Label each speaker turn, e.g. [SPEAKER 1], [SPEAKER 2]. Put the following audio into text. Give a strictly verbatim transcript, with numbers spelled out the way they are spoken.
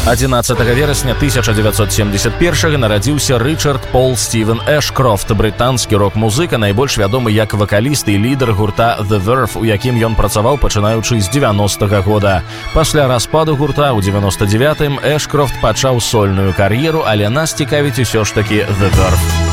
[SPEAKER 1] адзінаццатага верасня тысяча дзевяцьсот семьдесят першага нарадзіўся Рычард Пол Стівен Эшкрофт, брытанскі рок-музыка, найбольш вядомы як вакаліст і лідар гурта The Verve, у якім ён працаваў пачынаючы з дзевяностага года. Пасля распаду гурта ў дзевяноста дзевятым Эшкрофт пачаў сольную кар'еру, але нас цікавіць усё ж такі The Verve.